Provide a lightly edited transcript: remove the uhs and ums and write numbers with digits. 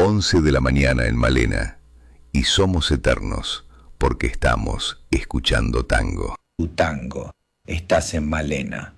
11 de la mañana en Malena. Y somos eternos porque estamos escuchando tango. Tu tango, estás en Malena.